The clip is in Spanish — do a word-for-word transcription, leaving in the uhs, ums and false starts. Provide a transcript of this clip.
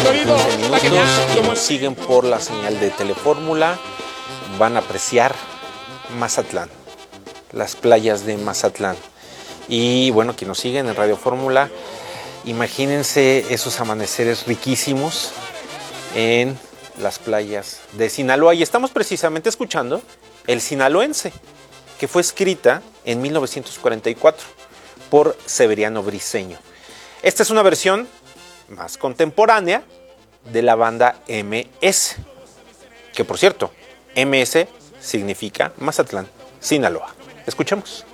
quince minutos y nos siguen por la señal de Telefórmula. Van a apreciar Mazatlán, las playas de Mazatlán. Y bueno, quienes nos siguen en Radio Fórmula, imagínense esos amaneceres riquísimos en las playas de Sinaloa. Y estamos precisamente escuchando El Sinaloense, que fue escrita en mil novecientos cuarenta y cuatro por Severiano Briceño. Esta es una versión más contemporánea de la banda eme ese, que por cierto, eme ese significa Mazatlán, Sinaloa. Escuchemos.